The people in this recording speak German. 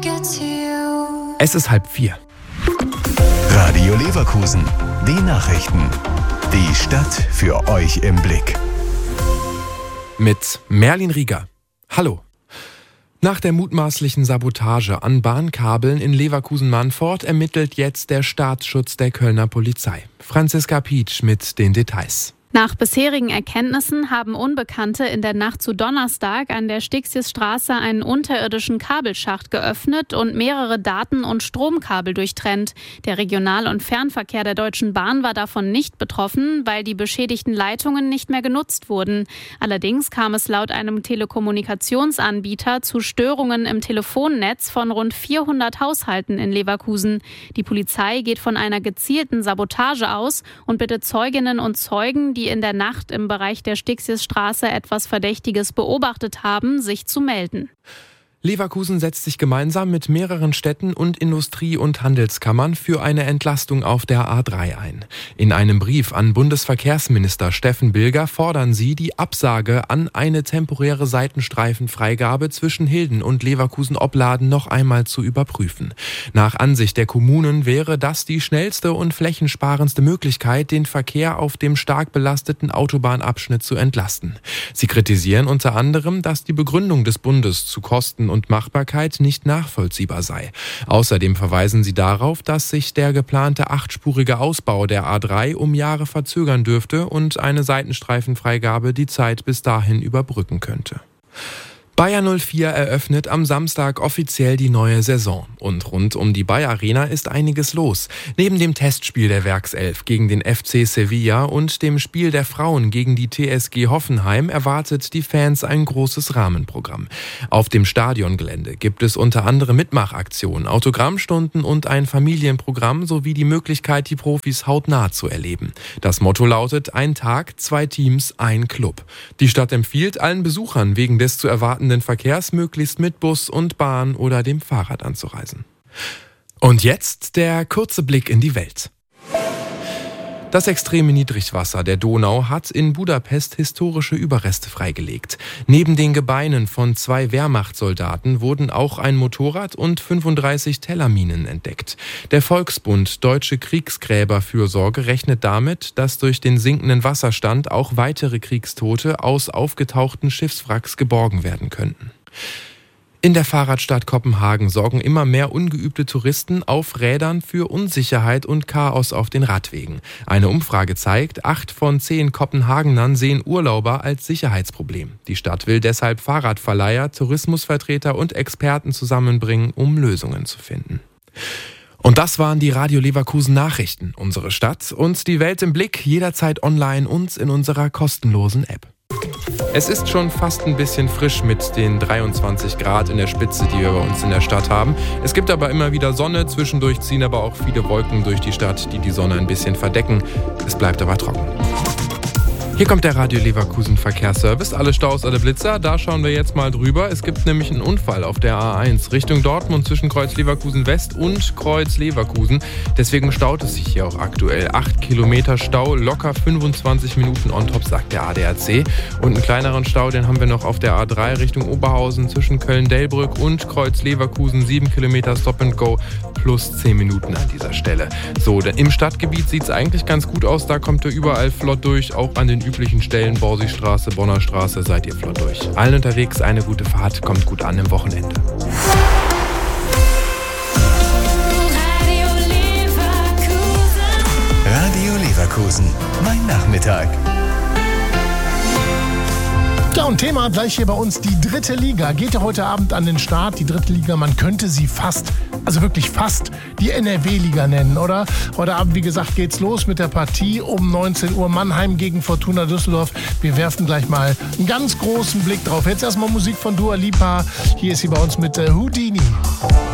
Es ist 3:30. Radio Leverkusen. Die Nachrichten. Die Stadt für euch im Blick. Mit Merlin Rieger. Hallo. Nach der mutmaßlichen Sabotage an Bahnkabeln in Leverkusen-Mannfort ermittelt jetzt der Staatsschutz der Kölner Polizei. Franziska Pietsch mit den Details. Nach bisherigen Erkenntnissen haben Unbekannte in der Nacht zu Donnerstag an der Stixiusstraße einen unterirdischen Kabelschacht geöffnet und mehrere Daten- und Stromkabel durchtrennt. Der Regional- und Fernverkehr der Deutschen Bahn war davon nicht betroffen, weil die beschädigten Leitungen nicht mehr genutzt wurden. Allerdings kam es laut einem Telekommunikationsanbieter zu Störungen im Telefonnetz von rund 400 Haushalten in Leverkusen. Die Polizei geht von einer gezielten Sabotage aus und bittet Zeuginnen und Zeugen, die in der Nacht im Bereich der Stixiusstraße etwas Verdächtiges beobachtet haben, sich zu melden. Leverkusen setzt sich gemeinsam mit mehreren Städten und Industrie- und Handelskammern für eine Entlastung auf der A3 ein. In einem Brief an Bundesverkehrsminister Steffen Bilger fordern sie die Absage an eine temporäre Seitenstreifenfreigabe zwischen Hilden und Leverkusen-Opladen noch einmal zu überprüfen. Nach Ansicht der Kommunen wäre das die schnellste und flächensparendste Möglichkeit, den Verkehr auf dem stark belasteten Autobahnabschnitt zu entlasten. Sie kritisieren unter anderem, dass die Begründung des Bundes zu Kosten und Machbarkeit nicht nachvollziehbar sei. Außerdem verweisen sie darauf, dass sich der geplante 8-spurige Ausbau der A3 um Jahre verzögern dürfte und eine Seitenstreifenfreigabe die Zeit bis dahin überbrücken könnte. Bayer 04 eröffnet am Samstag offiziell die neue Saison. Und rund um die Bayer Arena ist einiges los. Neben dem Testspiel der Werkself gegen den FC Sevilla und dem Spiel der Frauen gegen die TSG Hoffenheim erwartet die Fans ein großes Rahmenprogramm. Auf dem Stadiongelände gibt es unter anderem Mitmachaktionen, Autogrammstunden und ein Familienprogramm sowie die Möglichkeit, die Profis hautnah zu erleben. Das Motto lautet: ein Tag, 2 Teams, ein Club. Die Stadt empfiehlt allen Besuchern wegen des zu erwartenden Verkehrs möglichst mit Bus und Bahn oder dem Fahrrad anzureisen. Und jetzt der kurze Blick in die Welt. Das extreme Niedrigwasser der Donau hat in Budapest historische Überreste freigelegt. Neben den Gebeinen von 2 Wehrmachtssoldaten wurden auch ein Motorrad und 35 Tellerminen entdeckt. Der Volksbund Deutsche Kriegsgräberfürsorge rechnet damit, dass durch den sinkenden Wasserstand auch weitere Kriegstote aus aufgetauchten Schiffswracks geborgen werden könnten. In der Fahrradstadt Kopenhagen sorgen immer mehr ungeübte Touristen auf Rädern für Unsicherheit und Chaos auf den Radwegen. Eine Umfrage zeigt, 8 von 10 Kopenhagenern sehen Urlauber als Sicherheitsproblem. Die Stadt will deshalb Fahrradverleiher, Tourismusvertreter und Experten zusammenbringen, um Lösungen zu finden. Und das waren die Radio Leverkusen Nachrichten. Unsere Stadt und die Welt im Blick, jederzeit online und in unserer kostenlosen App. Es ist schon fast ein bisschen frisch mit den 23 Grad in der Spitze, die wir bei uns in der Stadt haben. Es gibt aber immer wieder Sonne, zwischendurch ziehen aber auch viele Wolken durch die Stadt, die die Sonne ein bisschen verdecken. Es bleibt aber trocken. Hier kommt der Radio Leverkusen Verkehrsservice. Alle Staus, alle Blitzer, da schauen wir jetzt mal drüber. Es gibt nämlich einen Unfall auf der A1 Richtung Dortmund zwischen Kreuz Leverkusen West und Kreuz Leverkusen. Deswegen staut es sich hier auch aktuell. 8 Kilometer Stau, locker 25 Minuten on top, sagt der ADAC. Und einen kleineren Stau, den haben wir noch auf der A3 Richtung Oberhausen zwischen Köln-Delbrück und Kreuz Leverkusen. 7 Kilometer Stop and Go plus 10 Minuten an dieser Stelle. So, im Stadtgebiet sieht es eigentlich ganz gut aus. Da kommt ihr überall flott durch, auch an den üblichen Stellen, Borsigstraße, Bonner Straße, seid ihr flott durch. Allen unterwegs eine gute Fahrt, kommt gut an im Wochenende. Radio Leverkusen, mein Nachmittag. Ja, und Thema gleich hier bei uns, die 3. Liga. Geht ja heute Abend an den Start. Die 3. Liga, man könnte sie fast, also wirklich fast, die NRW-Liga nennen, oder? Heute Abend, wie gesagt, geht's los mit der Partie um 19 Uhr Mannheim gegen Fortuna Düsseldorf. Wir werfen gleich mal einen ganz großen Blick drauf. Jetzt erstmal Musik von Dua Lipa. Hier ist sie bei uns mit Houdini.